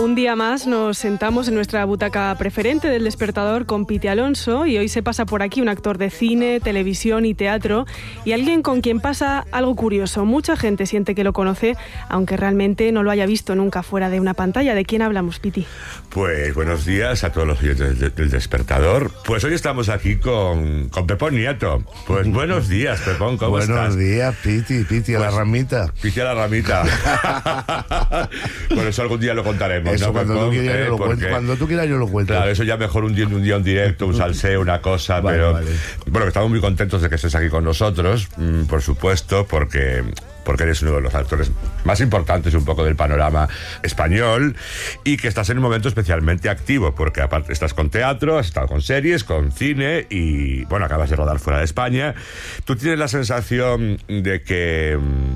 Un día más nos sentamos en nuestra butaca preferente del Despertador con Piti Alonso y hoy se pasa por aquí un actor de cine, televisión y teatro y alguien con quien pasa algo curioso. Mucha gente siente que lo conoce, aunque realmente no lo haya visto nunca fuera de una pantalla. ¿De quién hablamos, Piti? Pues buenos días a todos los oyentes del Despertador. Pues hoy estamos aquí con Pepón Nieto. Pues buenos días, Pepón, ¿cómo estás? Buenos días, Piti a la ramita. Piti a la ramita. Bueno, eso algún día lo contaremos. Eso, ¿no, cuando, Pepón? tú quieras, yo lo cuento. Cuando tú quieras yo lo cuento. Claro, eso ya mejor un día en directo, un salseo, una cosa. Vale, pero vale. Bueno, estamos muy contentos de que estés aquí con nosotros, por supuesto, porque eres uno de los actores más importantes un poco del panorama español y que estás en un momento especialmente activo, porque aparte estás con teatro, has estado con series, con cine y, bueno, acabas de rodar fuera de España. ¿Tú tienes la sensación de que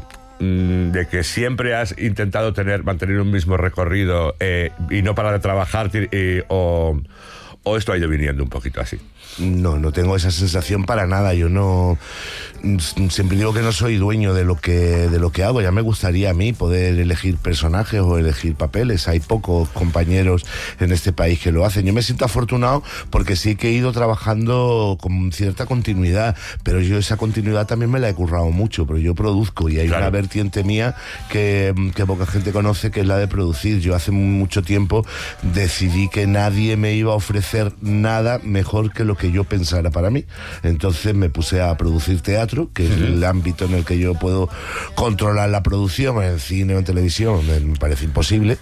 siempre has intentado mantener un mismo recorrido y no parar de trabajar o esto ha ido viniendo un poquito así? No tengo esa sensación para nada. Yo no... Siempre digo que no soy dueño de lo que hago. Ya me gustaría a mí poder elegir personajes o elegir papeles. Hay pocos compañeros en este país que lo hacen. Yo me siento afortunado porque sí que he ido trabajando con cierta continuidad, pero yo esa continuidad también me la he currado mucho, pero yo produzco y hay una vertiente mía que poca gente conoce, que es la de producir. Yo hace mucho tiempo decidí que nadie me iba a ofrecer nada mejor que lo que yo pensara para mí. Entonces me puse a producir teatro, que es el ámbito en el que yo puedo controlar la producción. En cine o en televisión me parece imposible.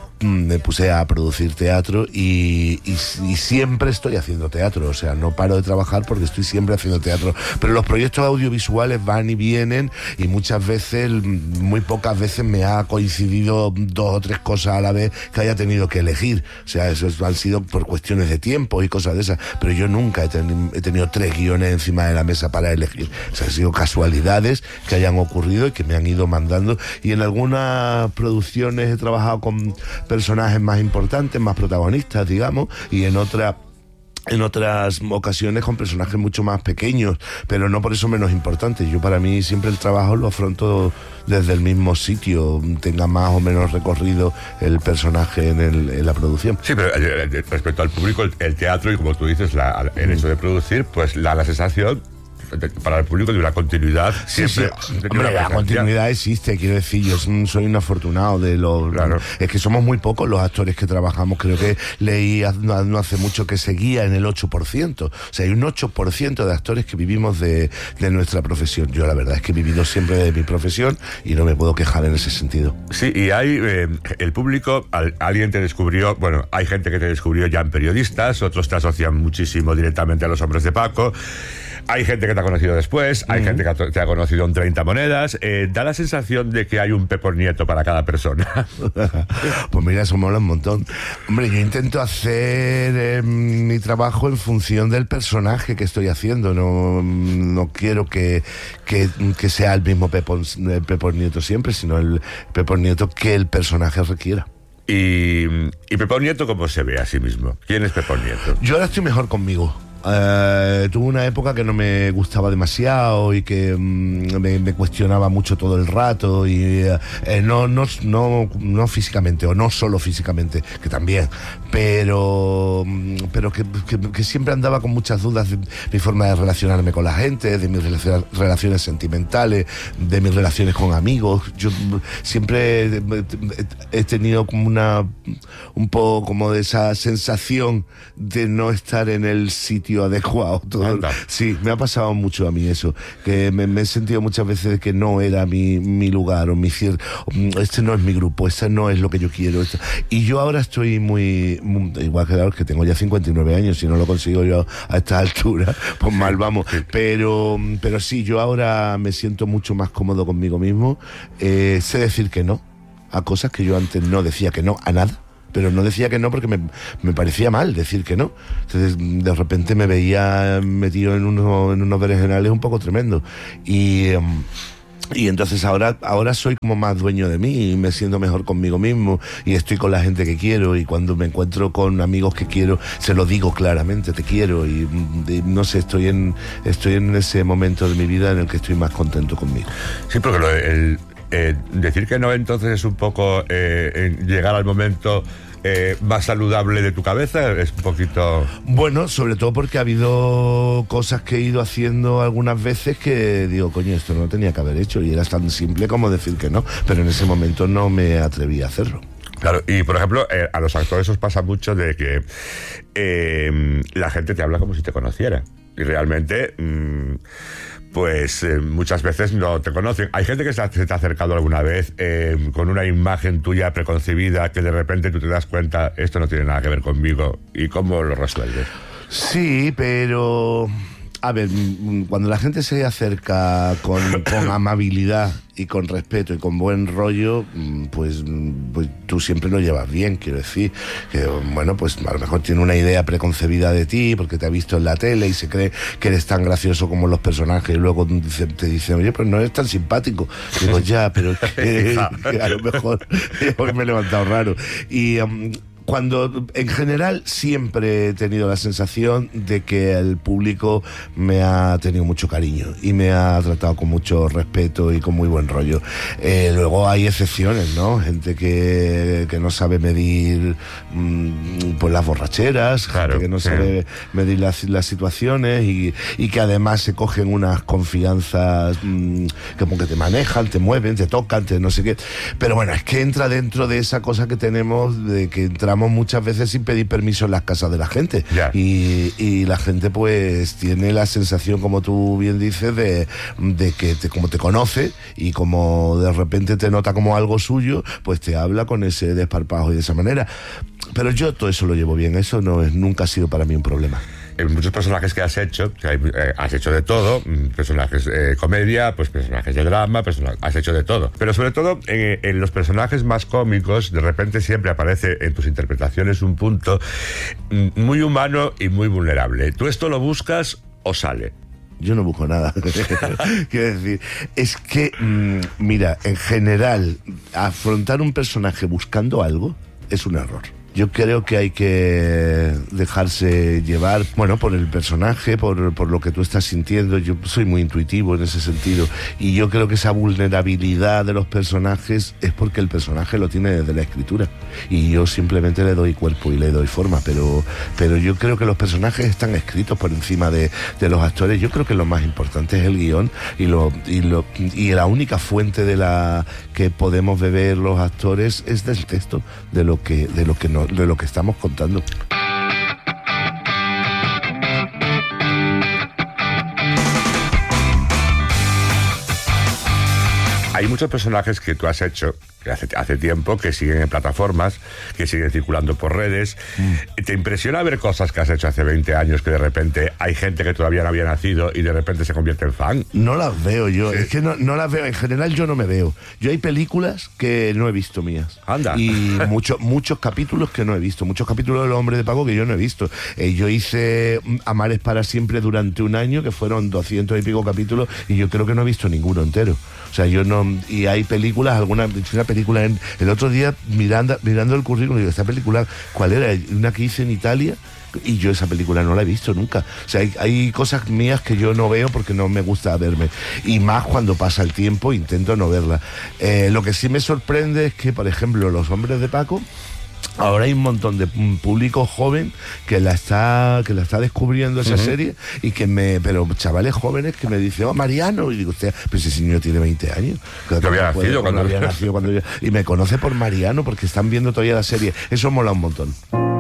Me puse a producir teatro y siempre estoy haciendo teatro, o sea, no paro de trabajar porque estoy siempre haciendo teatro, pero los proyectos audiovisuales van y vienen y muchas veces, muy pocas veces me ha coincidido 2 o 3 cosas a la vez que haya tenido que elegir, o sea, eso han sido por cuestiones de tiempo y cosas de esas, pero yo nunca he tenido 3 guiones encima de la mesa para elegir, o sea, han sido casualidades que hayan ocurrido y que me han ido mandando, y en algunas producciones he trabajado con personajes más importantes, más protagonistas, digamos, y en otras ocasiones con personajes mucho más pequeños, pero no por eso menos importantes. Yo, para mí, siempre el trabajo lo afronto desde el mismo sitio, tenga más o menos recorrido el personaje en la producción. Sí, pero respecto al público, el teatro, y como tú dices, el hecho de producir, pues la sensación para el público de una continuidad siempre. Sí. Hombre, la continuidad existe, quiero decir, yo soy un afortunado de los... Claro. Es que somos muy pocos los actores que trabajamos. Creo que leí no hace mucho que seguía en el 8%. O sea, hay un 8% de actores que vivimos de nuestra profesión. Yo la verdad es que he vivido siempre de mi profesión y no me puedo quejar en ese sentido. Sí, y hay el público, alguien te descubrió, bueno, hay gente que te descubrió ya en periodistas, otros te asocian muchísimo directamente a los Hombres de Paco. Hay gente que te ha conocido después, hay gente que te ha conocido en 30 monedas. Da la sensación de que hay un Pepón Nieto para cada persona. Pues mira, eso mola un montón. Hombre, yo intento hacer mi trabajo en función del personaje que estoy haciendo. No quiero que sea el mismo Pepón Nieto siempre, sino el Pepón Nieto que el personaje requiera. ¿Y Pepón Nieto cómo se ve a sí mismo? ¿Quién es Pepón Nieto? Yo ahora estoy mejor conmigo. Tuve una época que no me gustaba demasiado y que me cuestionaba mucho todo el rato y no físicamente, o no solo físicamente, que también, pero que siempre andaba con muchas dudas de mi forma de relacionarme con la gente, de mis relaciones sentimentales, de mis relaciones con amigos. Yo siempre he tenido como un poco como de esa sensación de no estar en el sitio adecuado. Sí, me ha pasado mucho a mí eso, que me he sentido muchas veces que no era mi lugar o este no es mi grupo, este no es lo que yo quiero. Y yo ahora estoy muy igual que tengo ya 59 años, si no lo consigo yo a esta altura, pues mal vamos. Pero sí, yo ahora me siento mucho más cómodo conmigo mismo. Sé decir que no a cosas que yo antes no decía que no a nada. Pero no decía que no porque me parecía mal decir que no. Entonces, de repente me veía metido en unos berenjenales un poco tremendos. Y entonces ahora soy como más dueño de mí y me siento mejor conmigo mismo y estoy con la gente que quiero, y cuando me encuentro con amigos que quiero se lo digo claramente, te quiero, y no sé, estoy en ese momento de mi vida en el que estoy más contento conmigo. Sí, porque decir que no entonces es un poco llegar al momento más saludable de tu cabeza? Es un poquito... Bueno, sobre todo porque ha habido cosas que he ido haciendo algunas veces que digo, coño, esto no tenía que haber hecho, y era tan simple como decir que no, pero en ese momento no me atreví a hacerlo. Claro, y por ejemplo, a los actores os pasa mucho de que la gente te habla como si te conociera. Y realmente, muchas veces no te conocen. Hay gente que se te ha acercado alguna vez con una imagen tuya preconcebida que de repente tú te das cuenta, esto no tiene nada que ver conmigo. ¿Y cómo lo resuelves? Sí, pero... A ver, cuando la gente se acerca con amabilidad y con respeto y con buen rollo, pues tú siempre lo llevas bien, quiero decir. Que, bueno, pues a lo mejor tiene una idea preconcebida de ti porque te ha visto en la tele y se cree que eres tan gracioso como los personajes, y luego te dicen, oye, pues no eres tan simpático. Digo, ya, pero a lo mejor hoy me he levantado raro. Y... cuando, en general, siempre he tenido la sensación de que el público me ha tenido mucho cariño y me ha tratado con mucho respeto y con muy buen rollo. Luego hay excepciones, ¿no? Gente que no sabe medir pues las borracheras, claro, gente que no sabe medir las situaciones y que además se cogen unas confianzas como que te manejan, te mueven, te tocan, no sé qué. Pero bueno, es que entra dentro de esa cosa que tenemos de que entramos muchas veces sin pedir permiso en las casas de la gente. Yeah. Y la gente pues tiene la sensación, como tú bien dices, de que como te conoce y como de repente te nota como algo suyo, pues te habla con ese desparpajo y de esa manera. Pero yo todo eso lo llevo bien, eso nunca ha sido para mí un problema. En muchos personajes que has hecho de todo, personajes comedia, pues personajes de drama, has hecho de todo. Pero sobre todo en los personajes más cómicos, de repente siempre aparece en tus interpretaciones un punto muy humano y muy vulnerable. ¿Tú esto lo buscas o sale? Yo no busco nada. Quiero decir, es que, mira, en general, afrontar un personaje buscando algo es un error. Yo creo que hay que dejarse llevar, bueno, por el personaje, por lo que tú estás sintiendo. Yo soy muy intuitivo en ese sentido y yo creo que esa vulnerabilidad de los personajes es porque el personaje lo tiene desde la escritura y yo simplemente le doy cuerpo y le doy forma, pero yo creo que los personajes están escritos por encima de los actores. Yo creo que lo más importante es el guión y la única fuente de la que podemos beber los actores es del texto, de lo que estamos contando. Hay muchos personajes que tú has hecho que hace tiempo, que siguen en plataformas, que siguen circulando por redes. ¿Te impresiona ver cosas que has hecho hace 20 años que de repente hay gente que todavía no había nacido y de repente se convierte en fan? No las veo yo, sí. Es que no las veo. En general yo no me veo. Yo hay películas que no he visto mías. Anda. Y muchos capítulos que no he visto. Muchos capítulos de Los Hombres de Paco que yo no he visto. Yo hice Amar es para siempre durante un año, que fueron 200 y pico capítulos, y yo creo que no he visto ninguno entero. O sea, yo no... Y hay películas, una película el otro día mirando el currículum, digo, ¿esta película cuál era? Una que hice en Italia, y yo esa película no la he visto nunca. O sea, hay cosas mías que yo no veo porque no me gusta verme, y más cuando pasa el tiempo intento no verla. Lo que sí me sorprende es que, por ejemplo, Los Hombres de Paco, ahora hay un montón de público joven que la está descubriendo esa serie, y pero chavales jóvenes que me dicen, oh, Mariano, y digo, usted, pero ese señor tiene 20 años. Había nacido cuando y me conoce por Mariano porque están viendo todavía la serie. Eso mola un montón.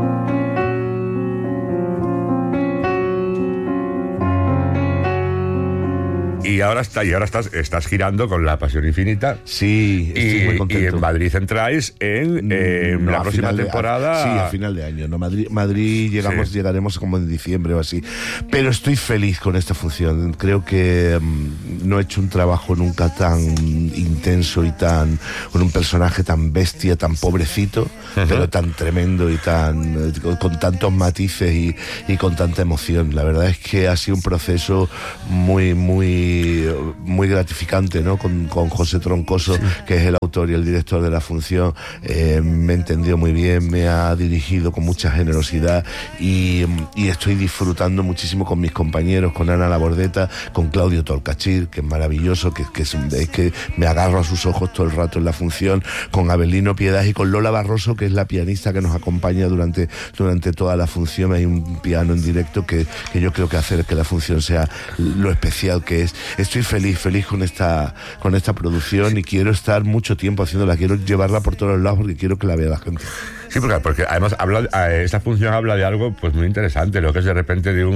Y ahora estás girando con La Pasión Infinita. Sí, estoy muy contento. Y en Madrid entráis en la próxima temporada. Sí, a final de año. No, Madrid llegaremos como en diciembre o así. Pero estoy feliz con esta función. Creo que no he hecho un trabajo nunca tan intenso y con un personaje tan bestia, tan pobrecito, pero tan tremendo y con tantos matices y con tanta emoción. La verdad es que ha sido un proceso muy, muy muy gratificante, ¿no? Con José Troncoso, que es el autor y el director de la función. Me entendió muy bien, me ha dirigido con mucha generosidad y estoy disfrutando muchísimo con mis compañeros, con Ana Labordeta, con Claudio Tolcachir, que es maravilloso, que es que me agarro a sus ojos todo el rato en la función, con Abelino Piedad y con Lola Barroso, que es la pianista que nos acompaña durante toda la función. Hay un piano en directo que yo creo que hace que la función sea lo especial que es. Estoy feliz con esta producción y quiero estar mucho tiempo haciéndola, quiero llevarla por todos los lados porque quiero que la vea la gente. Sí, porque además esta función habla de algo pues muy interesante, lo que es de repente de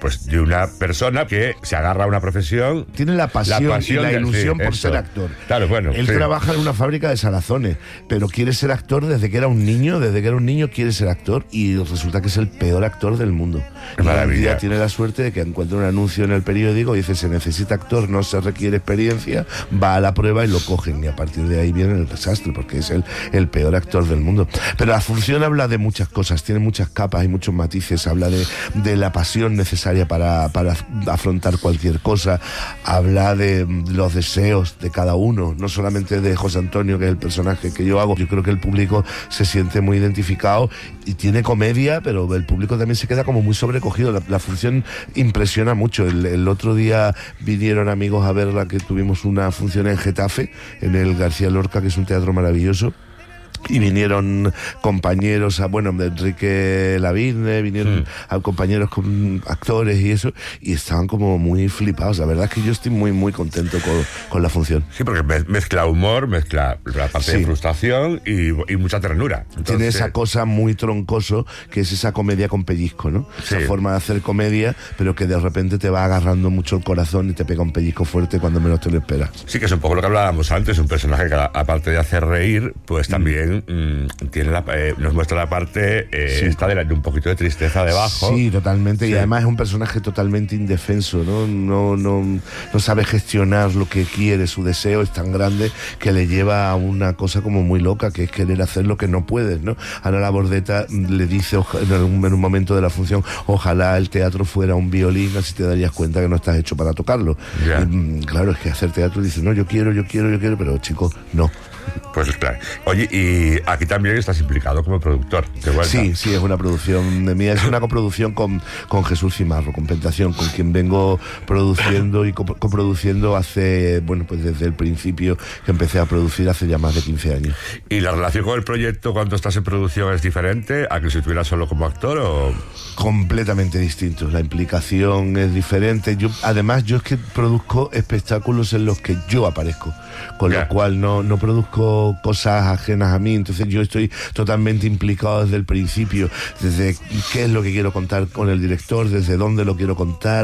una persona que se agarra a una profesión. Tiene la pasión y la ilusión por ser actor. Claro, bueno. Él trabaja en una fábrica de salazones, pero quiere ser actor desde que era un niño quiere ser actor y resulta que es el peor actor del mundo. Qué maravilla. Y tiene la suerte de que encuentra un anuncio en el periódico y dice: se necesita actor, no se requiere experiencia, va a la prueba y lo cogen, y a partir de ahí viene el desastre, porque es el peor actor del mundo. Pero la función habla de muchas cosas, tiene muchas capas y muchos matices, habla de la pasión necesaria para afrontar cualquier cosa, habla de los deseos de cada uno, no solamente de José Antonio, que es el personaje que yo hago. Yo creo que el público se siente muy identificado y tiene comedia, pero el público también se queda como muy sobrecogido. La función impresiona mucho. El otro día vinieron amigos a verla, que tuvimos una función en Getafe, en el García Lorca, que es un teatro maravilloso. Y vinieron compañeros, de Enrique Lavigne, vinieron compañeros con actores y eso, y estaban como muy flipados. La verdad es que yo estoy muy, muy contento con la función. Sí, porque mezcla humor, mezcla la parte de frustración y mucha ternura. Entonces, tiene esa cosa muy Troncoso, que es esa comedia con pellizco, ¿no? Sí. Esa forma de hacer comedia, pero que de repente te va agarrando mucho el corazón y te pega un pellizco fuerte cuando menos te lo esperas. Sí, que es un poco lo que hablábamos antes, un personaje que aparte de hacer reír, pues también tiene nos muestra la parte esta de un poquito de tristeza debajo. Sí, totalmente. Sí. Y además es un personaje totalmente indefenso, ¿no? No sabe gestionar lo que quiere, su deseo es tan grande que le lleva a una cosa como muy loca, que es querer hacer lo que no puedes, ¿no? Ana Labordeta le dice en un momento de la función: ojalá el teatro fuera un violín, así te darías cuenta que no estás hecho para tocarlo. Y, claro, es que hacer teatro dice: no, yo quiero, pero chico, no. Pues claro. Oye, y aquí también estás implicado como productor, de vuelta. Sí, es una producción de mía, es una coproducción con Jesús Cimarro, con Pentación, con quien vengo produciendo y coproduciendo hace, pues desde el principio que empecé a producir hace ya más de 15 años. ¿Y la relación con el proyecto cuando estás en producción es diferente a que si estuvieras solo como actor o...? Completamente distinto, la implicación es diferente. Yo es que produzco espectáculos en los que yo aparezco, con lo cual no produzco cosas ajenas a mí, entonces yo estoy totalmente implicado desde el principio, desde qué es lo que quiero contar con el director, desde dónde lo quiero contar,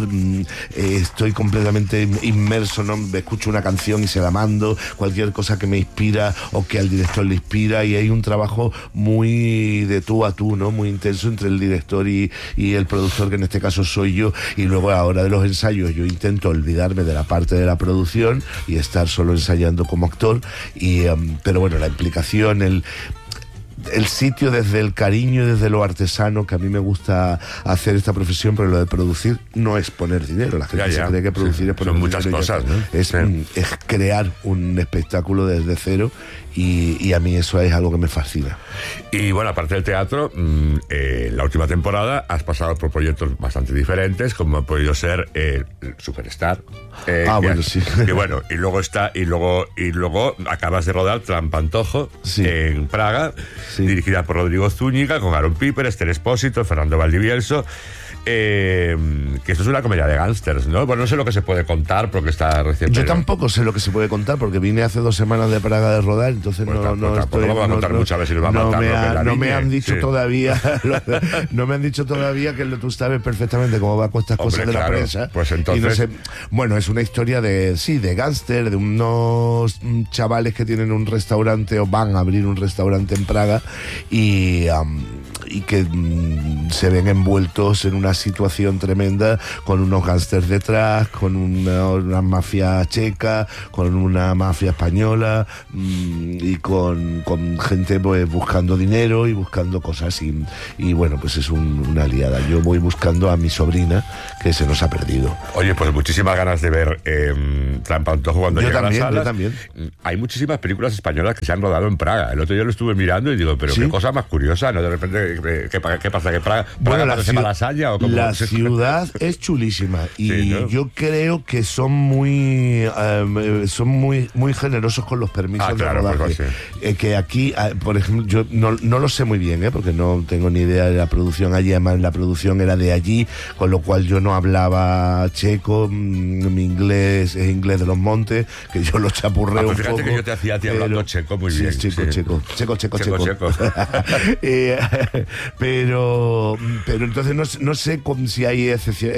estoy completamente inmerso, ¿no? Escucho una canción y se la mando, cualquier cosa que me inspira o que al director le inspira, y hay un trabajo muy de tú a tú, ¿no? Muy intenso entre el director y el productor, que en este caso soy yo, y luego a la hora de los ensayos yo intento olvidarme de la parte de la producción y estar solo ensayando como actor, pero bueno, la implicación, el sitio desde el cariño y desde lo artesano, que a mí me gusta hacer esta profesión, pero lo de producir no es poner dinero. La gente se cree que producir es poner dinero. Son muchas cosas, ¿no? Es crear un espectáculo desde cero, y a mí eso es algo que me fascina. Y bueno, aparte del teatro, la última temporada has pasado por proyectos bastante diferentes, como ha podido ser Superstar. Sí. Y luego acabas de rodar Trampantojo en Praga, dirigida por Rodrigo Zúñiga, con Aaron Piper, Esther Espósito, Fernando Valdivieso. Que esto es una comedia de gángsters, ¿no? Bueno, no sé lo que se puede contar porque está recién. Yo tampoco sé lo que se puede contar porque vine hace 2 semanas de Praga de rodar, entonces no vamos a contar muchas veces si nos va a matar. No me han dicho todavía que tú sabes perfectamente cómo va con estas cosas de la prensa. Pues entonces... Y no sé, bueno, es una historia de gángster, de unos chavales que tienen un restaurante o van a abrir un restaurante en Praga y que se ven envueltos en una situación tremenda, con unos gángsters detrás, con una mafia checa, con una mafia española, y con gente pues buscando dinero y buscando cosas, y bueno, pues es una liada. Yo voy buscando a mi sobrina, que se nos ha perdido. Oye, pues muchísimas ganas de ver Trampa Antojo cuando llegue a las salas. Yo también. Hay muchísimas películas españolas que se han rodado en Praga. El otro día lo estuve mirando y digo, pero ¿sí? Qué cosa más curiosa, ¿no? De repente, ¿qué pasa? ¿Que Praga parece Malasaña? ¿O la ciudad es chulísima, y sí, ¿no? Yo creo que son muy generosos con los permisos de rodaje. Pues, sí. Que aquí, por ejemplo, yo no lo sé muy bien, porque no tengo ni idea de la producción allí. Además, la producción era de allí, con lo cual yo no hablaba checo. Mi inglés es inglés de los montes, que yo lo chapurreo un poco. Que yo te hacía a ti hablando checo muy bien. Sí, checo. Pero entonces no sé si hay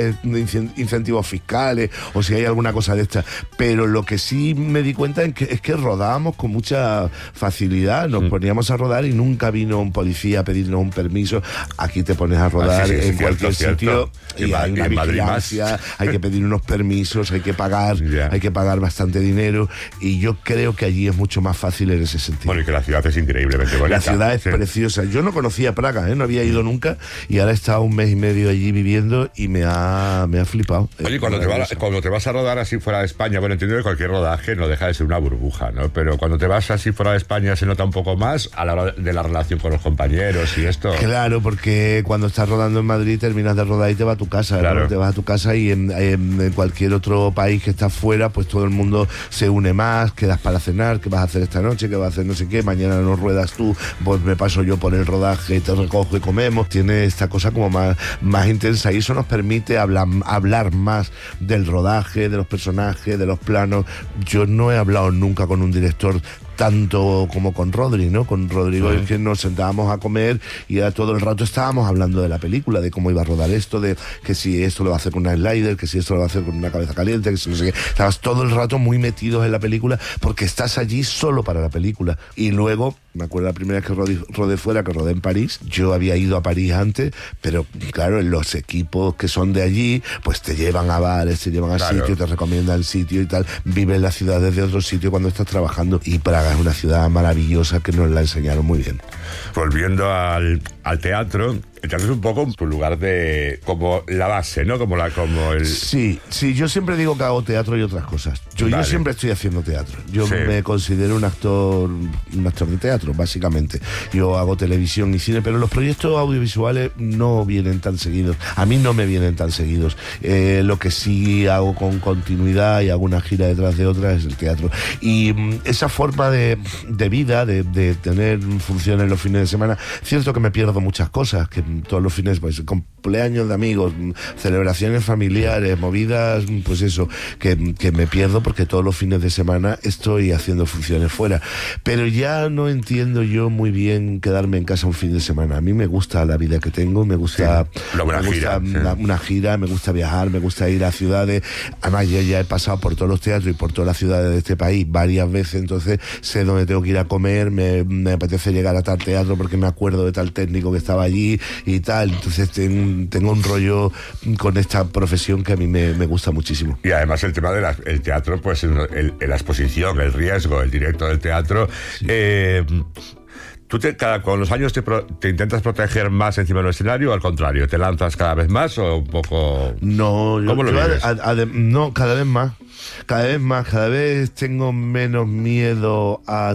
incentivos fiscales o si hay alguna cosa de esta, pero lo que sí me di cuenta es que rodábamos con mucha facilidad. Nos poníamos a rodar y nunca vino un policía a pedirnos un permiso. Aquí te pones a rodar en cualquier sitio y hay una vigilancia, hay que pedir unos permisos, hay que pagar bastante dinero, y yo creo que allí es mucho más fácil en ese sentido. Bueno, y que la ciudad es increíblemente bonita. La ciudad es preciosa. Yo no conocía Praga, no había ido nunca, y ahora he estado un mes y medio allí viviendo y me ha flipado. Oye, cuando te vas a rodar así fuera de España, bueno, entiendo que cualquier rodaje no deja de ser una burbuja, ¿no? Pero cuando te vas así fuera de España se nota un poco más a la hora de la relación con los compañeros y esto. Claro, porque cuando estás rodando en Madrid terminas de rodar y te vas a tu casa, claro, ¿no? Te vas a tu casa, y en cualquier otro país que estás fuera, pues todo el mundo se une más, quedas para cenar, qué vas a hacer esta noche, qué vas a hacer no sé qué, mañana no ruedas tú, pues me paso yo por el rodaje, te recojo y comemos. Tiene esta cosa como más intensa, y eso nos permite hablar más del rodaje, de los personajes, de los planos. Yo no he hablado nunca con un director tanto como con Rodri, ¿no? Con Rodrigo es que nos sentábamos a comer y todo el rato estábamos hablando de la película, de cómo iba a rodar esto, de que si esto lo va a hacer con una slider, que si esto lo va a hacer con una cabeza caliente, que si no sé qué. Estabas todo el rato muy metidos en la película porque estás allí solo para la película. Y luego, me acuerdo la primera vez que rodé fuera, que rodé en París. Yo había ido a París antes, pero claro, los equipos que son de allí, pues te llevan a bares, te llevan a sitios, te recomiendan sitio y tal. Vives la ciudad desde otro sitio cuando estás trabajando. Y Praga es una ciudad maravillosa que nos la enseñaron muy bien. Volviendo al teatro, el teatro es un poco tu lugar de como la base, ¿no? Como el... Sí, yo siempre digo que hago teatro y otras cosas. Yo siempre estoy haciendo teatro. Yo me considero un actor de teatro, básicamente. Yo hago televisión y cine, pero los proyectos audiovisuales no vienen tan seguidos. A mí no me vienen tan seguidos. Lo que sí hago con continuidad y hago una gira detrás de otra es el teatro. Y esa forma de vida, de tener funciones los fines de semana, cierto que me pierdo muchas cosas, que todos los fines, pues cumpleaños de amigos, celebraciones familiares, movidas, pues eso, que me pierdo porque todos los fines de semana estoy haciendo funciones fuera. Pero ya no entiendo yo muy bien quedarme en casa un fin de semana. A mí me gusta la vida que tengo, me gusta una gira, me gusta viajar, me gusta ir a ciudades. Además, yo ya he pasado por todos los teatros y por todas las ciudades de este país varias veces, entonces sé dónde tengo que ir a comer, me apetece llegar a tal teatro porque me acuerdo de tal técnico que estaba allí y tal. Entonces tengo un rollo con esta profesión que a mí me gusta muchísimo. Y además el tema del teatro, pues la exposición, el riesgo, el directo del teatro. Sí. ¿Tú con los años te intentas proteger más encima del escenario o al contrario? ¿Te lanzas cada vez más o un poco...? No, ¿cómo lo vives? No, cada vez más. Cada vez tengo menos miedo a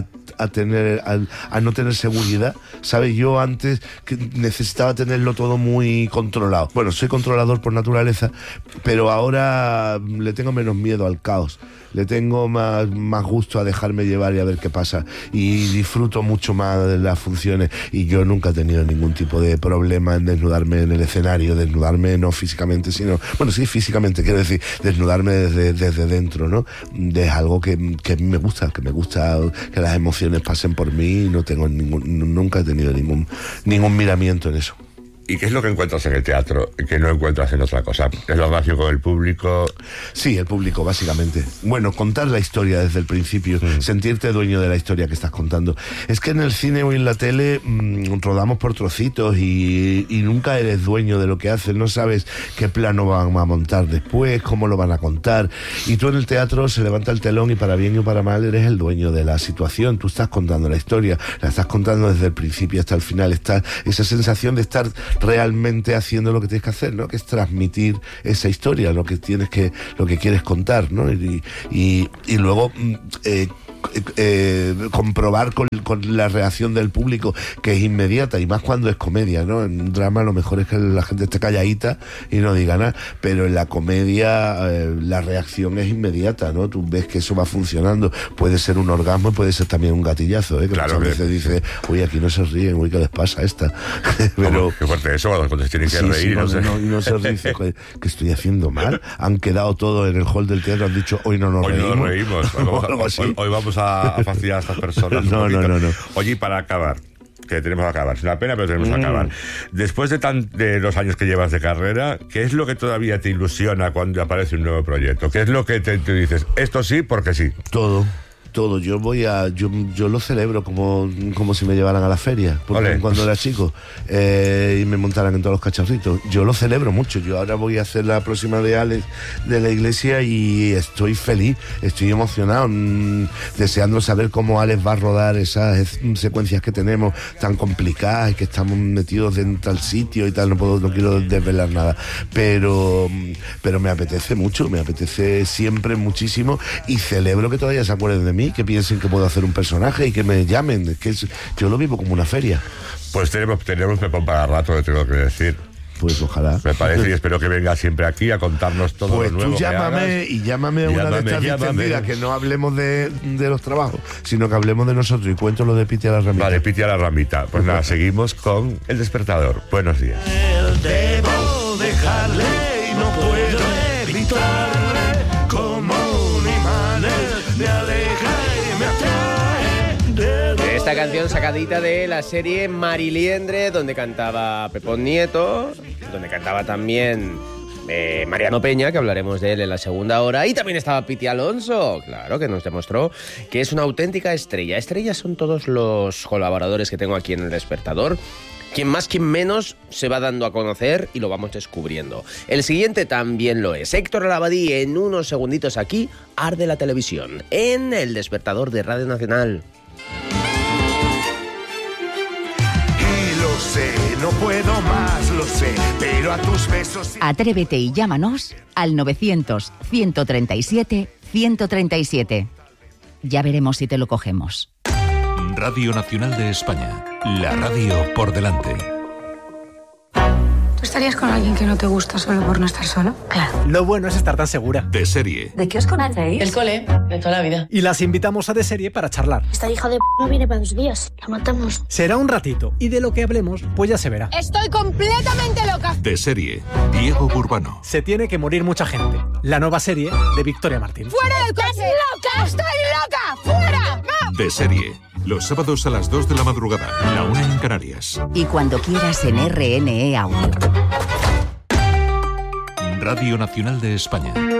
no tener seguridad. ¿Sabes? Yo antes que necesitaba tenerlo todo muy controlado. Bueno, soy controlador por naturaleza, pero ahora le tengo menos miedo al caos. Le tengo más gusto a dejarme llevar y a ver qué pasa. Y disfruto mucho más de las funciones. Y yo nunca he tenido ningún tipo de problema en desnudarme en el escenario. Desnudarme no físicamente, sino... Bueno, sí, físicamente, quiero decir, desnudarme desde dentro, ¿no? Es algo que me gusta, que las emociones pasen por mí. Y no tengo nunca he tenido ningún miramiento en eso. ¿Y qué es lo que encuentras en el teatro que no encuentras en otra cosa? ¿Es la relación con el público? Sí, el público, básicamente. Bueno, contar la historia desde el principio, sentirte dueño de la historia que estás contando. Es que en el cine o en la tele rodamos por trocitos y nunca eres dueño de lo que haces, no sabes qué plano van a montar después, cómo lo van a contar. Y tú en el teatro se levanta el telón y para bien y para mal eres el dueño de la situación. Tú estás contando la historia, la estás contando desde el principio hasta el final. Está esa sensación de estar realmente haciendo lo que tienes que hacer, ¿no? Que es transmitir esa historia, lo que quieres contar, ¿no? Y luego comprobar con la reacción del público, que es inmediata, y más cuando es comedia, ¿no? En un drama lo mejor es que la gente esté calladita y no diga nada, pero en la comedia la reacción es inmediata, ¿no? Tú ves que eso va funcionando. Puede ser un orgasmo y puede ser también un gatillazo, ¿eh? Que claro, muchas veces dice, uy, aquí no se ríen, uy, ¿qué les pasa a esta? Pero qué fuerte eso, cuando se tienen que reír. No se dice que estoy haciendo mal. Han quedado todos en el hall del teatro, han dicho, hoy no nos reímos. Hoy vamos a fastidiar a estas personas. No. Oye, y para acabar, que tenemos que acabar, es una pena, pero tenemos que acabar. Después de los años que llevas de carrera, ¿qué es lo que todavía te ilusiona cuando aparece un nuevo proyecto? ¿Qué es lo que te dices, esto sí, porque sí? Todo. Yo lo celebro como si me llevaran a la feria, porque cuando era chico y me montaran en todos los cacharritos. Yo lo celebro mucho. Yo ahora voy a hacer la próxima de Alex de la Iglesia y estoy feliz, estoy emocionado, deseando saber cómo Alex va a rodar esas secuencias que tenemos tan complicadas y que estamos metidos en tal sitio y tal. No quiero desvelar nada, pero me apetece mucho, me apetece siempre muchísimo, y celebro que todavía se acuerden de mí, que piensen que puedo hacer un personaje y que me llamen. Es que yo lo vivo como una feria. Pues tenemos Pepón para rato, tengo que decir. Pues ojalá. Me parece, y espero que venga siempre aquí a contarnos todo pues lo nuevo. Pues tú llámame a una de estas distendidas, que no hablemos de los trabajos, sino que hablemos de nosotros, y cuento lo de Piti a la ramita. Vale, Piti a la ramita. Pues nada, seguimos con El Despertador. Buenos días. Debo dejarle y no puedo evitarle, como un imán me aleja y me atrae. Esta canción sacadita de la serie Mariliendre, donde cantaba Pepón Nieto, donde cantaba también Mariano Peña, que hablaremos de él en la segunda hora, y también estaba Piti Alonso, claro, que nos demostró que es una auténtica estrella. Estrellas son todos los colaboradores que tengo aquí en El Despertador. Quien más, quien menos, se va dando a conocer y lo vamos descubriendo. El siguiente también lo es. Héctor Labadí, en unos segunditos aquí, arde la televisión, en El Despertador de Radio Nacional. Y lo sé, no puedo más, lo sé, pero a tus besos... Atrévete y llámanos al 900-137-137. Ya veremos si te lo cogemos. Radio Nacional de España, la radio por delante. ¿Tú estarías con alguien que no te gusta solo por no estar solo? Claro. Lo bueno es estar tan segura. De Serie. ¿De qué os conocéis? El cole, de toda la vida. Y las invitamos a De Serie para charlar. Esta hija de no viene para 2 días, la matamos. Será un ratito, y de lo que hablemos, pues ya se verá. ¡Estoy completamente loca! De Serie, Diego Burbano. Se tiene que morir mucha gente. La nueva serie de Victoria Martín. ¡Fuera del coche! ¡Estás loca! ¡Estoy loca! ¡Fuera! ¡No! De Serie, los sábados a las 2 de la madrugada, la 1 en Canarias. Y cuando quieras en RNE Audio. Radio Nacional de España.